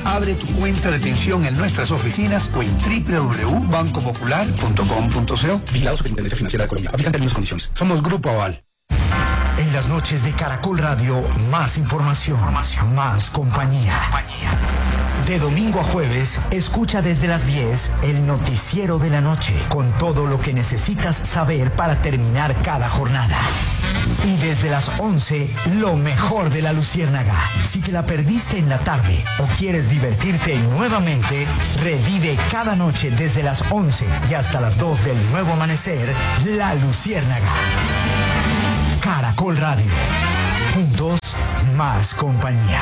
Abre tu cuenta de pensión en nuestras oficinas o en www.bancopopular.com.co. Vigilado Superintendencia Financiera de Colombia. Aplican términos y condiciones. Somos Grupo Aval. En las noches de Caracol Radio, más información, más compañía. De domingo a jueves, escucha desde las 10 el noticiero de la noche, con todo lo que necesitas saber para terminar cada jornada. Y desde las 11, lo mejor de La Luciérnaga. Si te la perdiste en la tarde o quieres divertirte nuevamente, revive cada noche desde las 11 y hasta las 2 del nuevo amanecer, La Luciérnaga. Caracol Radio. Juntos, más compañía.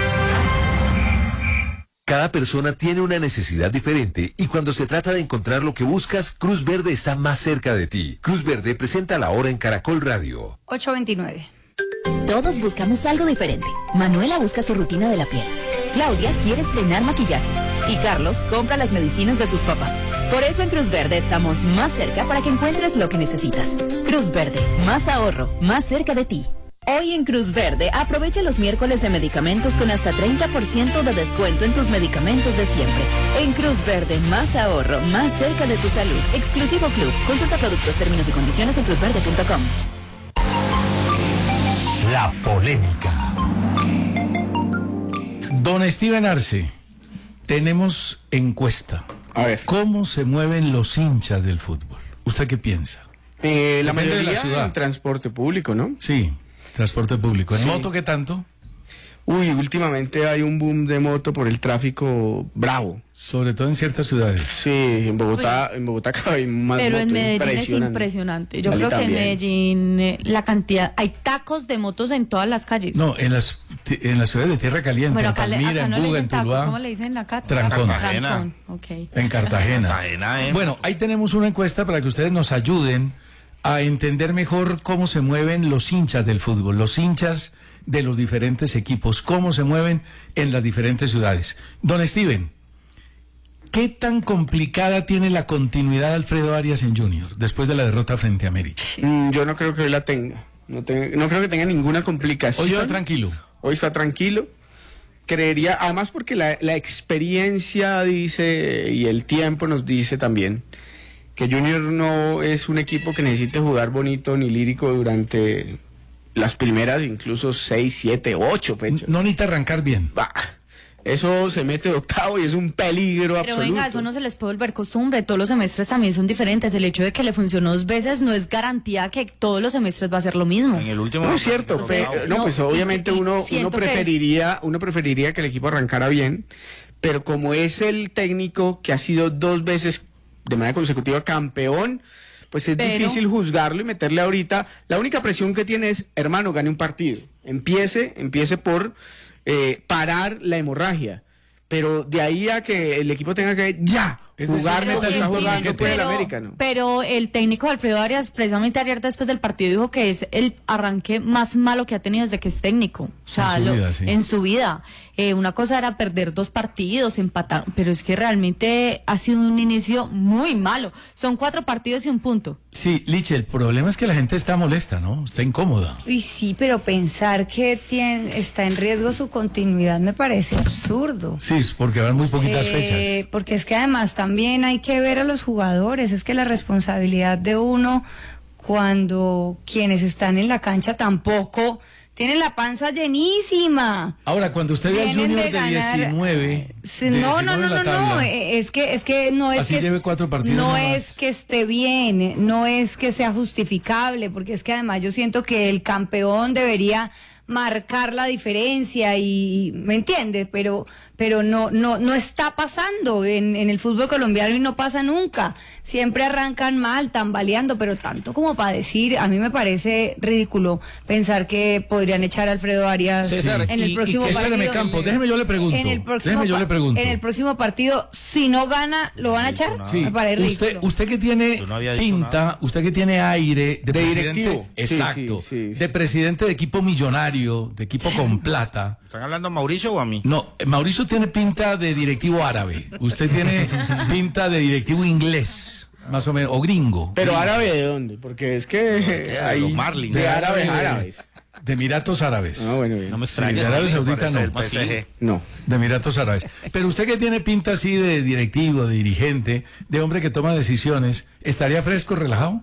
Cada persona tiene una necesidad diferente y cuando se trata de encontrar lo que buscas, Cruz Verde está más cerca de ti. Cruz Verde presenta la hora en Caracol Radio. 8:29. Todos buscamos algo diferente. Manuela busca su rutina de la piel. Claudia quiere estrenar maquillaje. Y Carlos compra las medicinas de sus papás. Por eso en Cruz Verde estamos más cerca para que encuentres lo que necesitas. Cruz Verde, más ahorro, más cerca de ti. Hoy en Cruz Verde, aprovecha los miércoles de medicamentos con hasta 30% de descuento en tus medicamentos de siempre. En Cruz Verde, más ahorro, más cerca de tu salud. Exclusivo Club. Consulta productos, términos y condiciones en cruzverde.com. La polémica. Don Steven Arce, tenemos encuesta. A ver. ¿Cómo se mueven los hinchas del fútbol? ¿Usted qué piensa? La mayoría de la ciudad. en transporte público, ¿no? Sí, transporte público. ¿En Sí. moto qué tanto? Uy, últimamente hay un boom de moto por el tráfico bravo. Sobre todo en ciertas ciudades. Sí, en Bogotá cada vez más Pero en motos, Medellín es impresionante. Yo Cali creo que también. en Medellín la cantidad, hay tacos de motos en todas las calles. No, en las ciudades de Tierra Caliente, Bueno, en acá, Palmira, acá en no le Buga, en dicen taco, Tuluá, ¿cómo le dicen acá? Trancón. Trancón, ok. En Cartagena. Bueno, ahí tenemos una encuesta para que ustedes nos ayuden a entender mejor cómo se mueven los hinchas del fútbol, los hinchas de los diferentes equipos, cómo se mueven en las diferentes ciudades. Don Steven, ¿qué tan complicada tiene la continuidad de Alfredo Arias en Junior después de la derrota frente a América? Yo no creo que hoy la tenga. No creo que tenga ninguna complicación. Hoy está tranquilo. Hoy está tranquilo. Creería, además porque la experiencia dice y el tiempo nos dice también que Junior no es un equipo que necesite jugar bonito ni lírico durante las primeras incluso 6, 7, 8 fechas. No necesita arrancar bien. Bah, eso se mete de octavo y es un peligro Pero absoluto. venga, eso no se les puede volver costumbre. Todos los semestres también son diferentes. El hecho de que le funcionó 2 veces no es garantía que todos los semestres va a ser lo mismo. En el último. No es cierto, pues obviamente uno preferiría que el equipo arrancara bien, pero como es el técnico que ha sido 2 veces de manera consecutiva campeón, pues es difícil juzgarlo y meterle ahorita. La única presión que tiene es, hermano, gane un partido. Empiece por parar la hemorragia. Pero de ahí a que el equipo tenga que jugar como está jugando el América, ¿no? Pero el técnico Alfredo Arias, precisamente ayer después del partido, dijo que es el arranque más malo que ha tenido desde que es técnico. O sea, en su vida. Una cosa era perder 2 partidos, empatar, pero es que realmente ha sido un inicio muy malo. Son 4 partidos y 1 punto. Sí, Liche, el problema es que la gente está molesta, ¿no? Está incómoda. Y sí, pero pensar que está en riesgo su continuidad me parece absurdo. Sí, porque van muy poquitas fechas. Porque es que además también hay que ver a los jugadores, es que la responsabilidad de uno cuando quienes están en la cancha tampoco tienen la panza llenísima. Ahora, cuando usted ve al Junior de 19... No, es que no es así que lleve 4 partidos no nomás. es que esté bien, no es que sea justificable, porque es que además yo siento que el campeón debería marcar la diferencia y ¿me entiende? Pero no está pasando en el fútbol colombiano y no pasa nunca. Siempre arrancan mal, tambaleando, pero tanto como para decir, a mí me parece ridículo pensar que podrían echar a Alfredo Arias César, en el próximo partido. Espéreme, Campo, déjeme yo le pregunto. En el próximo partido, si no gana, ¿lo van a echar? Sí. Me parece ridículo. Usted que tiene pinta, usted que tiene aire de presidente, directivo. exacto, Sí. de presidente de equipo millonario, de equipo con plata. ¿Están hablando a Mauricio o a mí? No, Mauricio tiene pinta de directivo árabe. Usted tiene pinta de directivo inglés. Más o menos, o gringo. Pero gringo. árabe ¿de dónde? Porque es que hay Marlins. de árabes. De Emiratos Árabes. Bueno, bien. No me extraña. De Arabia Saudita no. No. De Emiratos Árabes. Pero usted que tiene pinta así de directivo, de dirigente, de hombre que toma decisiones, ¿estaría fresco, relajado?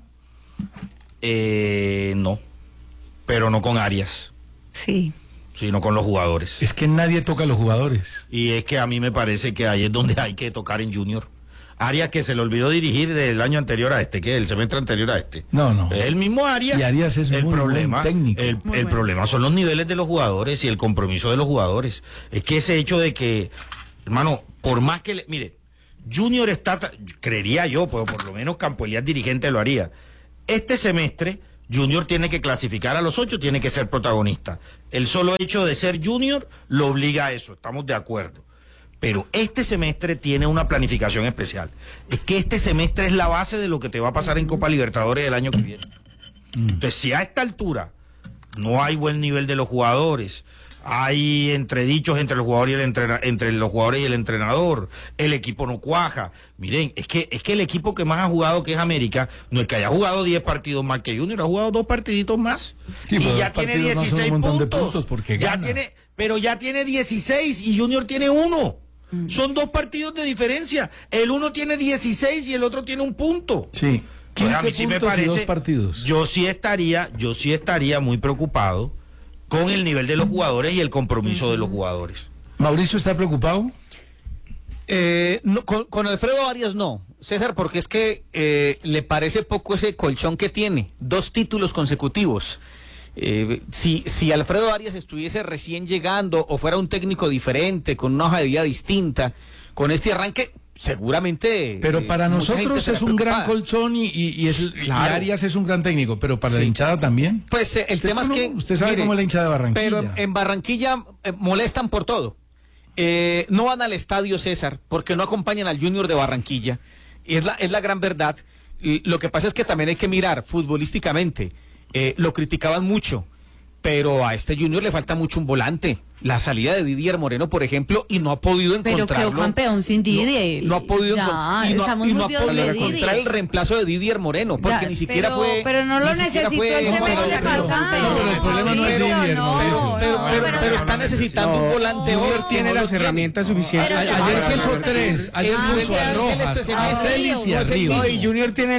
No. Pero no con Arias. Sí. Sino con los jugadores. Es que nadie toca a los jugadores. Y es que a mí me parece que ahí es donde hay que tocar en Junior. Arias, que se le olvidó dirigir del año anterior a este, que el semestre anterior a este. No. Es el mismo Arias. Y Arias es el muy problema, buen técnico. El problema son los niveles de los jugadores y el compromiso de los jugadores. Es que ese hecho de que, hermano, por más que mire, Junior está, creería yo, pues por lo menos Campo Elías dirigente lo haría. Este semestre Junior tiene que clasificar a los 8, tiene que ser protagonista. El solo hecho de ser Junior lo obliga a eso, estamos de acuerdo. Pero este semestre tiene una planificación especial. Es que este semestre es la base de lo que te va a pasar en Copa Libertadores el año que viene. Entonces, si a esta altura no hay buen nivel de los jugadores, hay entredichos entre los jugadores y el entrenador, el equipo no cuaja. Miren, es que el equipo que más ha jugado, que es América, no es que haya jugado 10 partidos más que Junior, ha jugado 2 partiditos más. Sí, y ya tiene 16 puntos. Porque pero ya tiene 16 y Junior tiene 1. Son 2 partidos de diferencia. El uno tiene 16 y el otro tiene 1 punto. Sí, 15 a mí sí puntos y 2 partidos. Yo sí estaría muy preocupado con el nivel de los jugadores y el compromiso de los jugadores. ¿Mauricio está preocupado? No, con Alfredo Arias no, César, porque es que le parece poco ese colchón que tiene, 2 títulos consecutivos. Si Alfredo Arias estuviese recién llegando o fuera un técnico diferente, con una hoja de vida distinta, con este arranque, seguramente... Pero para nosotros es un gran colchón y Arias es un gran técnico, pero para la hinchada también. Pues el tema es que... Usted sabe cómo es la hinchada de Barranquilla. Pero en Barranquilla molestan por todo. No van al estadio, César, porque no acompañan al Junior de Barranquilla. Es la gran verdad. Lo que pasa es que también hay que mirar futbolísticamente. Lo criticaban mucho, pero a este Junior le falta mucho un volante. La salida de Didier Moreno, por ejemplo, y no ha podido encontrarlo. Pero quedó campeón sin Didier. No ha podido encontrar el reemplazo de Didier Moreno, porque ni siquiera fue... Pero no lo necesitó el semestre le el problema no es Didier, pero está necesitando un volante. Junior tiene las herramientas suficientes. Ayer puso 3, ayer puso a Rojas, a Celis y a Ríos. Y Junior tiene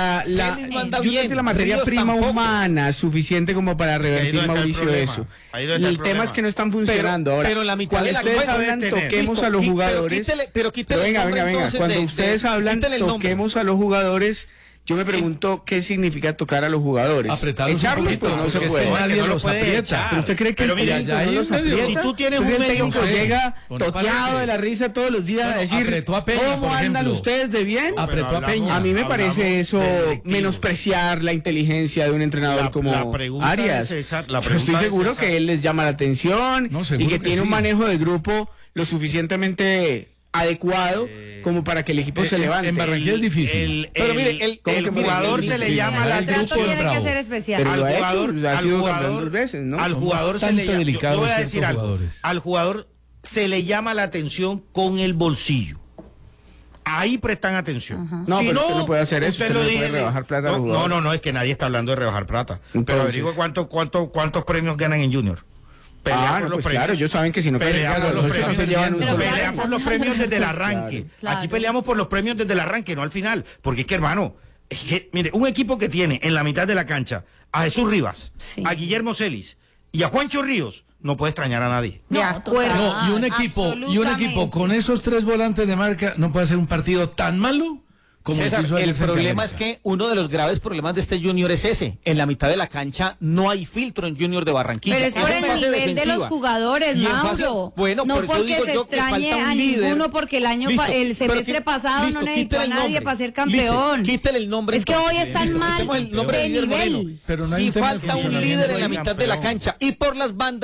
la materia prima humana suficiente como para revertir, Mauricio, eso. El tema es que no están funcionando. Ahora, pero la mitad cuando ustedes hablan, toquemos a los jugadores. Pero venga. Cuando ustedes hablan, toquemos a los jugadores. Yo me pregunto qué significa tocar a los jugadores. Apretarlos un poquito, pues no se puede. Nadie los aprieta. Pero usted cree que pero mira, ya no los aprieta. Si tú tienes un medio que llega toteado de la risa todos los días a decir ¿cómo andan ustedes de bien? Apretó a Peña. A mí me parece eso menospreciar la inteligencia de un entrenador como Arias. Yo estoy seguro que él les llama la atención y que tiene un manejo de grupo lo suficientemente adecuado como para que el equipo se levante. En Barranquilla es difícil. Pero mire, el jugador se le llama la atención. Tiene que ser especial. Pero ha sido campeón 2 veces, ¿no? Al jugador se le llama, yo voy a decir algo. Al jugador se le llama la atención con el bolsillo. Ahí prestan atención. No, pero usted no puede hacer eso. Usted no puede rebajar plata a los jugadores. No, es que nadie está hablando de rebajar plata. Pero averigua cuántos premios ganan en Junior. Claro, ellos saben que si no pelean por los premios, pelean por los premios desde el arranque. Claro. Aquí peleamos por los premios desde el arranque, no al final. Porque es que, hermano, mire, un equipo que tiene en la mitad de la cancha a Jesús Rivas, a Guillermo Celis y a Juancho Ríos, no puede extrañar a nadie. Y un equipo con esos 3 volantes de marca no puede hacer un partido tan malo. César, el problema es que uno de los graves problemas de este Junior es ese. En la mitad de la cancha no hay filtro en Junior de Barranquilla. Pero es por el nivel de los jugadores, Mauro. Bueno, no porque se extrañe a ninguno, porque el semestre pasado no necesitó a nadie para ser campeón. Quítale el nombre. Es que hoy están mal el nombre de nivel. Pero si falta un líder en la mitad de la cancha y por las bandas,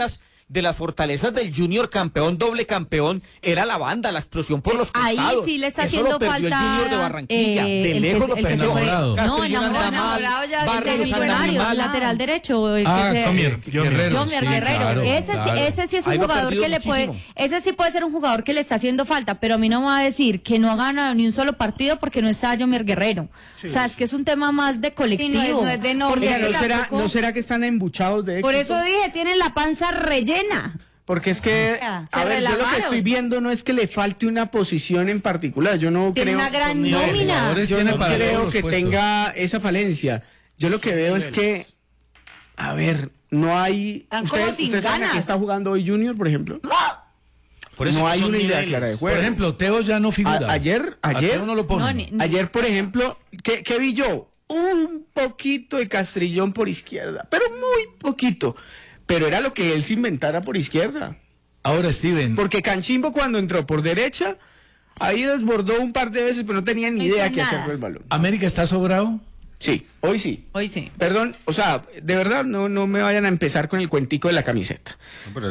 de las fortalezas del Junior campeón, doble campeón, era la banda, la explosión por los costados. Ahí sí le está Eso haciendo lo perdió falta el Junior de Barranquilla, de lejos lo perdió. No, enamorado ya de Millonarios, lateral derecho. Jomier Guerrero. Claro. Ese sí es un jugador que le puede, ese sí puede ser un jugador que le está haciendo falta, pero a mí no me va a decir que no ha ganado ni un solo partido porque no está Jomier Guerrero. Sí. O sea, es que es un tema más de colectivo. Sí, no es de nombre. ¿No será que están embuchados de éxito? Por eso dije, tienen la panza rellena. Porque es que, a ver, yo lo que estoy viendo no es que le falte una posición en particular. Yo no tiene creo. Una gran nómina. Yo no creo que tenga esa falencia. Yo lo que veo es que, a ver, no hay. ¿Ustedes saben a qué está jugando hoy Junior, por ejemplo? Por eso no hay una idea clara de juego. Por ejemplo, Teo ya no figura. Ayer no lo pone. Ayer, por ejemplo, ¿qué vi yo? Un poquito de Castrillón por izquierda, pero muy poquito. Pero era lo que él se inventara por izquierda. Ahora, Steven. Porque Canchimbo cuando entró por derecha, ahí desbordó un par de veces, pero no tenía ni idea qué hacer con el balón. ¿América está sobrado? Sí, hoy sí. Hoy sí. Perdón, o sea, de verdad no me vayan a empezar con el cuentico de la camiseta.